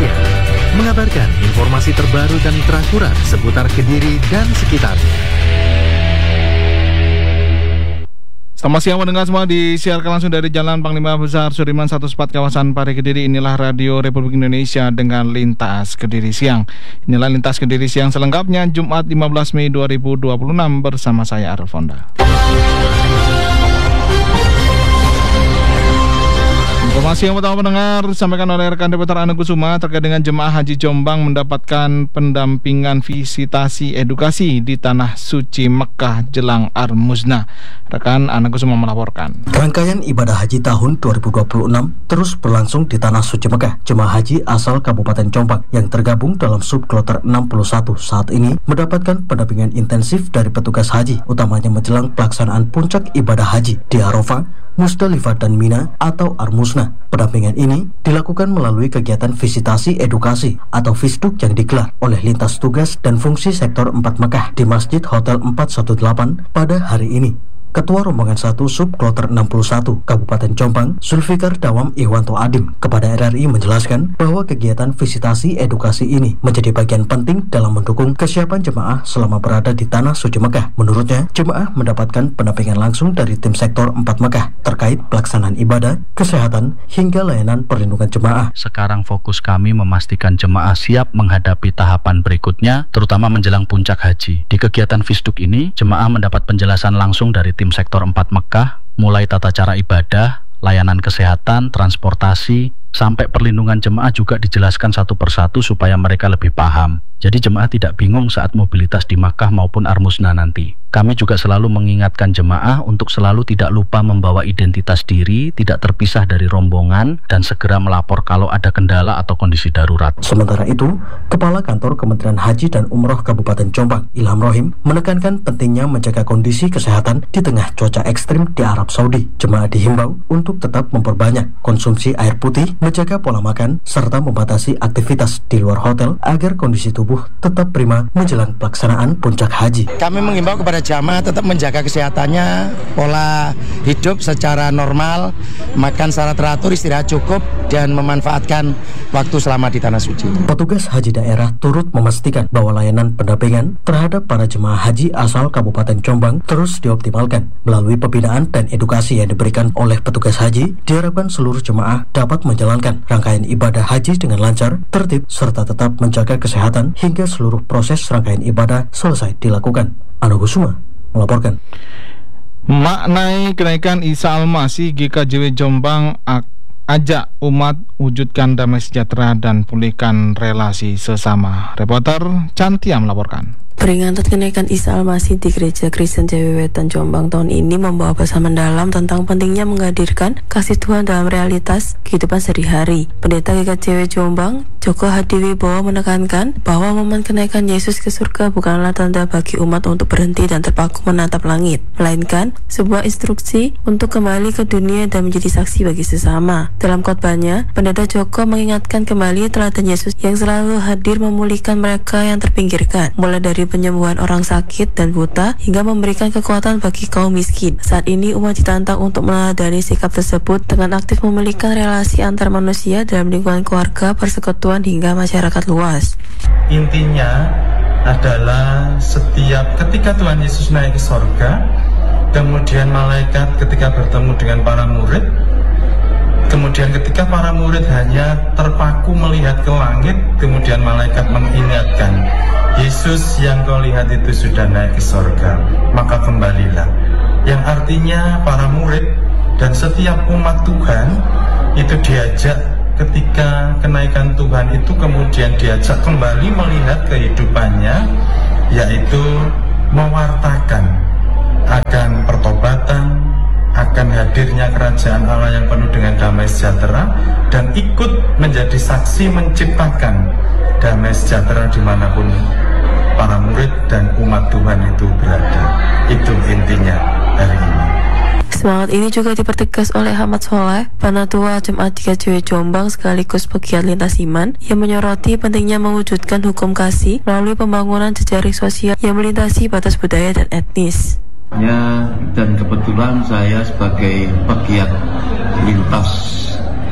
Siang mengabarkan informasi terbaru dan terakurat seputar Kediri dan sekitarnya. Selamat siang mendengar semua, disiarkan langsung dari Jalan Panglima Besar Sudirman 14 kawasan Pare Kediri. Inilah Radio Republik Indonesia dengan Lintas Kediri Siang. Inilah Lintas Kediri Siang selengkapnya Jumat 15 Mei 2026 bersama saya Arel Fonda. Informasi yang pertama pendengar disampaikan oleh rekan reporter Ana Kusuma terkait dengan jemaah haji Jombang mendapatkan pendampingan visitasi edukasi di Tanah Suci Mekah jelang Armuzna. Rekan Ana Kusuma melaporkan. Rangkaian ibadah haji tahun 2026 terus berlangsung di Tanah Suci Mekah. Jemaah haji asal Kabupaten Jombang yang tergabung dalam subkloter 61 saat ini mendapatkan pendampingan intensif dari petugas haji, utamanya menjelang pelaksanaan puncak ibadah haji di Arafah, Musdalifah dan Mina atau Armuzna. Pendampingan ini dilakukan melalui kegiatan visitasi edukasi atau Visduk yang digelar oleh lintas tugas dan fungsi sektor 4 Mekah di Masjid Hotel 418 pada hari ini. Ketua Rombongan 1 Subkloter 61 Kabupaten Jombang, Zulfikar Dawam Ihwanto Adim, kepada RRI menjelaskan bahwa kegiatan visitasi edukasi ini menjadi bagian penting dalam mendukung kesiapan jemaah selama berada di Tanah Suci Mekah. Menurutnya, jemaah mendapatkan pendampingan langsung dari tim sektor 4 Mekah terkait pelaksanaan ibadah, kesehatan, hingga layanan perlindungan jemaah. Sekarang fokus kami memastikan jemaah siap menghadapi tahapan berikutnya, terutama menjelang puncak haji. Di kegiatan Visduk ini, jemaah mendapat penjelasan langsung dari tim sektor 4 Mekah, mulai tata cara ibadah, layanan kesehatan, transportasi, sampai perlindungan jemaah juga dijelaskan satu persatu supaya mereka lebih paham. Jadi jemaah tidak bingung saat mobilitas di Makkah maupun Armuzna nanti. Kami juga selalu mengingatkan jemaah untuk selalu tidak lupa membawa identitas diri, tidak terpisah dari rombongan, dan segera melapor kalau ada kendala atau kondisi darurat. Sementara itu, Kepala Kantor Kementerian Haji dan Umroh Kabupaten Jombang, Ilham Rohim, menekankan pentingnya menjaga kondisi kesehatan di tengah cuaca ekstrim di Arab Saudi. Jemaah dihimbau untuk tetap memperbanyak konsumsi air putih, menjaga pola makan, serta membatasi aktivitas di luar hotel agar kondisi tubuh tetap prima menjelang pelaksanaan puncak haji. Kami mengimbau kepada jamaah tetap menjaga kesehatannya, pola hidup secara normal, makan secara teratur, istirahat cukup, dan memanfaatkan waktu selama di Tanah Suci. Petugas haji daerah turut memastikan bahwa layanan pendampingan terhadap para jemaah haji asal Kabupaten Jombang terus dioptimalkan melalui pembinaan dan edukasi yang diberikan oleh petugas haji. Diharapkan seluruh jemaah dapat menjalankan rangkaian ibadah haji dengan lancar, tertib, serta tetap menjaga kesehatan hingga seluruh proses rangkaian ibadah selesai dilakukan. Ana Kusuma melaporkan. Maknai kenaikan Isa Al-Masih, GKJW Jombang ajak umat wujudkan damai sejahtera dan pulihkan relasi sesama. Reporter Cantia melaporkan. Peringatan kenaikan Isa Al-Masih di Gereja Kristen Jawi Wetan Jombang tahun ini membawa pesan mendalam tentang pentingnya menghadirkan kasih Tuhan dalam realitas kehidupan sehari-hari. Pendeta GKJW Jombang, Joko Hadiwibowo menekankan bahwa momen kenaikan Yesus ke surga bukanlah tanda bagi umat untuk berhenti dan terpaku menatap langit, melainkan sebuah instruksi untuk kembali ke dunia dan menjadi saksi bagi sesama. Dalam khotbahnya, Pendeta Joko mengingatkan kembali teladan Yesus yang selalu hadir memulihkan mereka yang terpinggirkan, mulai dari penyembuhan orang sakit dan buta hingga memberikan kekuatan bagi kaum miskin. Saat ini umat ditantang untuk meneladani sikap tersebut dengan aktif memulihkan relasi antar manusia dalam lingkungan keluarga, persekutuan hingga masyarakat luas. Intinya adalah setiap ketika Tuhan Yesus naik ke sorga, kemudian malaikat ketika bertemu dengan para murid, kemudian ketika para murid hanya terpaku melihat ke langit, kemudian malaikat mengingatkan, Yesus yang kau lihat itu sudah naik ke sorga, maka kembalilah. Yang artinya para murid dan setiap umat Tuhan itu diajak ketika kenaikan Tuhan itu kemudian diajak kembali melihat kehidupannya, yaitu mewartakan akan pertobatan, akan hadirnya kerajaan Allah yang penuh dengan damai sejahtera, dan ikut menjadi saksi menciptakan damai sejahtera dimanapun para murid dan umat Tuhan itu berada. Itu intinya hari ini. Semangat ini juga dipertegas oleh Ahmad Soleh, Panatua Jemaat GKJW Jombang sekaligus pegiat lintas iman, yang menyoroti pentingnya mewujudkan hukum kasih melalui pembangunan jejaring sosial yang melintasi batas budaya dan etnis. Dan kebetulan saya sebagai pegiat lintas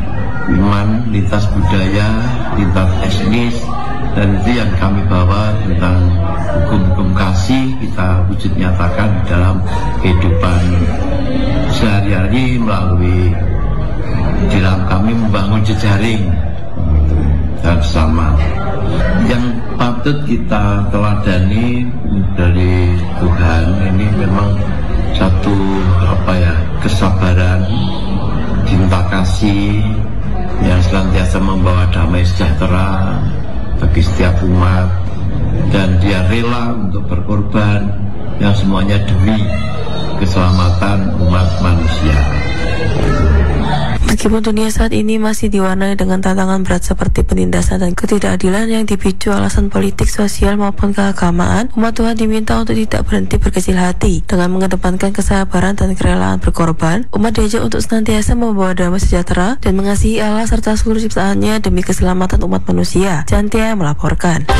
iman, lintas budaya, lintas etnis, dan itu yang kami bawa tentang hukum-hukum kasih kita wujud nyatakan dalam kehidupan sehari-hari melalui di dalam kami membangun jejaring dan bersama. Yang patut kita teladani dari Tuhan ini memang satu kesabaran, cinta kasih yang senantiasa membawa damai sejahtera bagi setiap umat, dan dia rela untuk berkorban yang semuanya demi keselamatan umat manusia. Meskipun dunia saat ini masih diwarnai dengan tantangan berat seperti penindasan dan ketidakadilan yang dipicu alasan politik, sosial maupun keagamaan, umat Tuhan diminta untuk tidak berhenti berkecil hati. Dengan mengedepankan kesabaran dan kerelaan berkorban, umat diajak untuk senantiasa membawa damai sejahtera dan mengasihi Allah serta seluruh ciptaannya demi keselamatan umat manusia. Jantia melaporkan.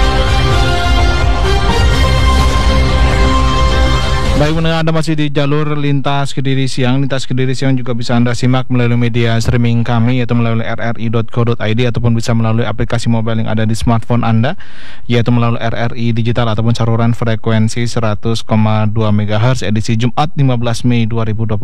Baik, mendengar Anda masih di jalur Lintas Kediri Siang. Lintas Kediri Siang juga bisa Anda simak melalui media streaming kami, yaitu melalui rri.co.id ataupun bisa melalui aplikasi mobile yang ada di smartphone Anda, yaitu melalui RRI Digital ataupun saluran frekuensi 100,2 MHz edisi Jumat 15 Mei 2026.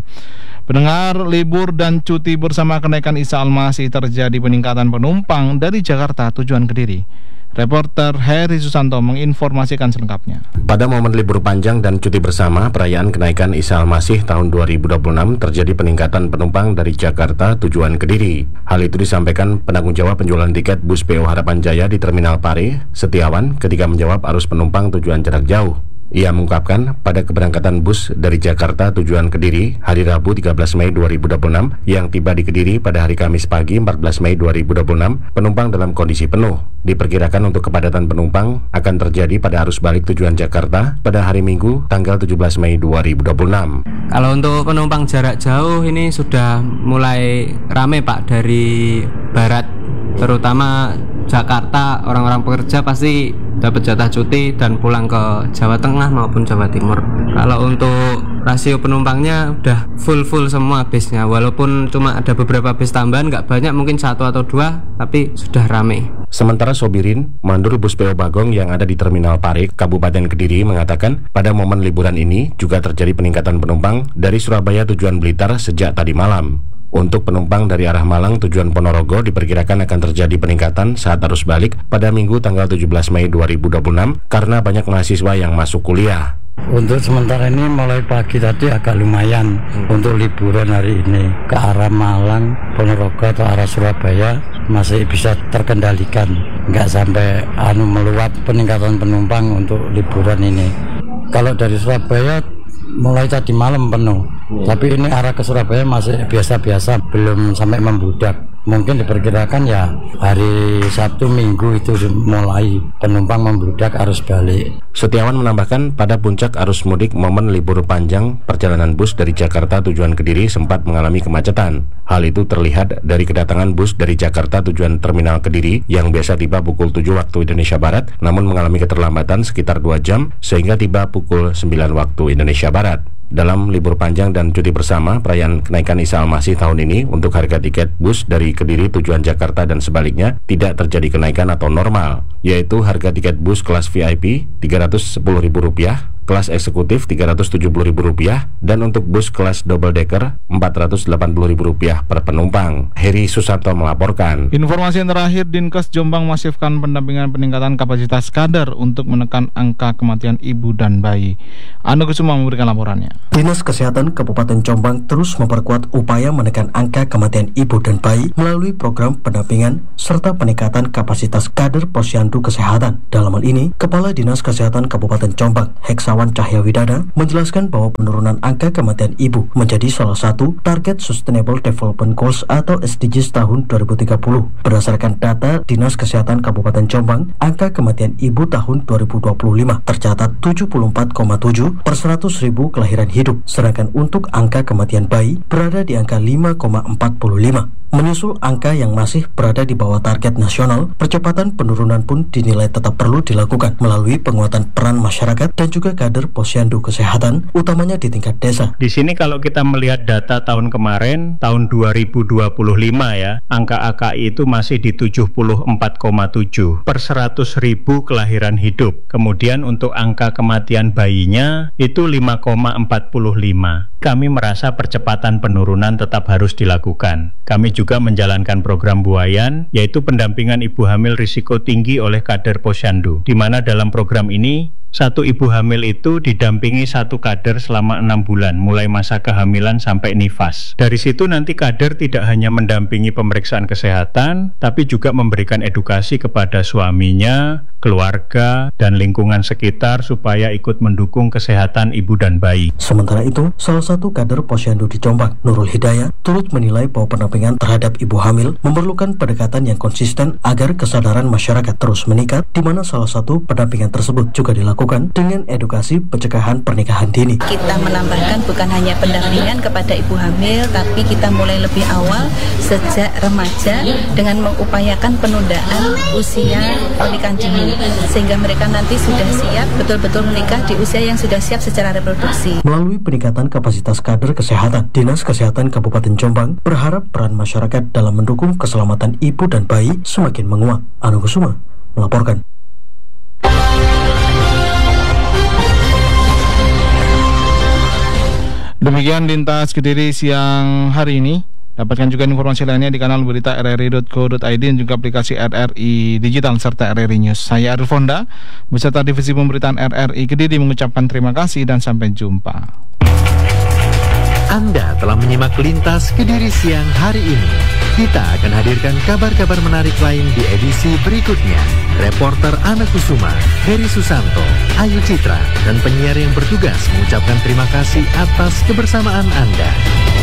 Pendengar, libur dan cuti bersama kenaikan Isa Al-Masih terjadi peningkatan penumpang dari Jakarta tujuan Kediri. Reporter Heri Susanto menginformasikan selengkapnya. Pada momen libur panjang dan cuti bersama perayaan kenaikan Isa Al-Masih tahun 2026 terjadi peningkatan penumpang dari Jakarta tujuan Kediri. Hal itu disampaikan penanggung jawab penjualan tiket bus PO Harapan Jaya di Terminal Pare, Setiawan, ketika menjawab arus penumpang tujuan jarak jauh. Ia mengungkapkan pada keberangkatan bus dari Jakarta tujuan Kediri hari Rabu 13 Mei 2026 yang tiba di Kediri pada hari Kamis pagi 14 Mei 2026, penumpang dalam kondisi penuh. Diperkirakan untuk kepadatan penumpang akan terjadi pada arus balik tujuan Jakarta pada hari Minggu tanggal 17 Mei 2026. Kalau untuk penumpang jarak jauh ini sudah mulai ramai Pak, dari barat terutama Jakarta, orang-orang pekerja pasti dapat jatah cuti dan pulang ke Jawa Tengah maupun Jawa Timur. Kalau untuk rasio penumpangnya udah full semua bisnya, walaupun cuma ada beberapa bis tambahan, nggak banyak, mungkin 1 atau 2, tapi sudah ramai. Sementara Sobirin, mandor bus PO Bagong yang ada di Terminal Pare, Kabupaten Kediri mengatakan pada momen liburan ini juga terjadi peningkatan penumpang dari Surabaya tujuan Blitar sejak tadi malam. Untuk penumpang dari arah Malang tujuan Ponorogo diperkirakan akan terjadi peningkatan saat arus balik pada Minggu tanggal 17 Mei 2026 karena banyak mahasiswa yang masuk kuliah. Untuk sementara ini mulai pagi tadi agak lumayan untuk liburan hari ini ke arah Malang, Ponorogo atau arah Surabaya masih bisa terkendalikan, nggak sampai meluap peningkatan penumpang untuk liburan ini. Kalau dari Surabaya mulai tadi malam penuh, tapi ini arah ke Surabaya masih biasa-biasa, belum sampai membludak. Mungkin diperkirakan ya hari Sabtu Minggu itu mulai penumpang membludak arus balik. Setiawan menambahkan pada puncak arus mudik momen libur panjang, perjalanan bus dari Jakarta tujuan Kediri sempat mengalami kemacetan. Hal itu terlihat dari kedatangan bus dari Jakarta tujuan Terminal Kediri yang biasa tiba pukul 7 waktu Indonesia Barat, namun mengalami keterlambatan sekitar 2 jam sehingga tiba pukul 9 waktu Indonesia Barat. Dalam libur panjang dan cuti bersama perayaan kenaikan Isa Al-Masih tahun ini, untuk harga tiket bus dari Kediri tujuan Jakarta dan sebaliknya tidak terjadi kenaikan atau normal, yaitu harga tiket bus kelas VIP Rp310.000, kelas eksekutif Rp370.000, dan untuk bus kelas double decker Rp480.000 per penumpang. Heri Susanto melaporkan. Informasi yang terakhir, Dinkes Jombang masifkan pendampingan peningkatan kapasitas kader untuk menekan angka kematian ibu dan bayi. Anu Kusuma memberikan laporannya. Dinas Kesehatan Kabupaten Jombang terus memperkuat upaya menekan angka kematian ibu dan bayi melalui program pendampingan serta peningkatan kapasitas kader posyandu kesehatan. Dalam hal ini, Kepala Dinas Kesehatan Kabupaten Jombang, Heksawan Cahyawidana, menjelaskan bahwa penurunan angka kematian ibu menjadi salah satu target Sustainable Development Goals atau SDGs tahun 2030. Berdasarkan data Dinas Kesehatan Kabupaten Jombang, angka kematian ibu tahun 2025 tercatat 74,7 per 100.000 kelahiran hidup, sedangkan untuk angka kematian bayi berada di angka 5,45. Menyusul angka yang masih berada di bawah target nasional, percepatan penurunan pun dinilai tetap perlu dilakukan melalui penguatan peran masyarakat dan juga kader Posyandu Kesehatan, utamanya di tingkat desa. Di sini kalau kita melihat data tahun kemarin, tahun 2025 ya, angka AKI itu masih di 74,7 per 100.000 kelahiran hidup. Kemudian untuk angka kematian bayinya itu 5,45. Kami merasa percepatan penurunan tetap harus dilakukan. Kami juga menjalankan program Buayan, yaitu pendampingan ibu hamil risiko tinggi oleh kader Posyandu, di mana dalam program ini satu ibu hamil itu didampingi satu kader selama 6 bulan, mulai masa kehamilan sampai nifas. Dari situ nanti kader tidak hanya mendampingi pemeriksaan kesehatan, tapi juga memberikan edukasi kepada suaminya, keluarga, dan lingkungan sekitar supaya ikut mendukung kesehatan ibu dan bayi. Sementara itu, salah satu kader Posyandu di Jombang, Nurul Hidayah, turut menilai bahwa pendampingan terhadap ibu hamil memerlukan pendekatan yang konsisten agar kesadaran masyarakat terus meningkat, di mana salah satu pendampingan tersebut juga dilakukan dengan edukasi pencegahan pernikahan dini. Kita menambahkan bukan hanya pendampingan kepada ibu hamil, tapi kita mulai lebih awal sejak remaja dengan mengupayakan penundaan usia pernikahan dini, sehingga mereka nanti sudah siap betul-betul menikah di usia yang sudah siap secara reproduksi. Melalui peningkatan kapasitas kader kesehatan, Dinas Kesehatan Kabupaten Jombang berharap peran masyarakat dalam mendukung keselamatan ibu dan bayi semakin menguat. Anu Kusuma melaporkan. Demikian Lintas Kediri siang hari ini. Dapatkan juga informasi lainnya di kanal berita rri.co.id dan juga aplikasi RRI Digital serta RRI News. Saya Arif Honda beserta Divisi Pemberitaan RRI Kediri mengucapkan terima kasih dan sampai jumpa. Anda telah menyimak Lintas Kediri siang hari ini. Kita akan hadirkan kabar-kabar menarik lain di edisi berikutnya. Reporter Ana Kusuma, Heri Susanto, Ayu Citra, dan penyiar yang bertugas mengucapkan terima kasih atas kebersamaan Anda.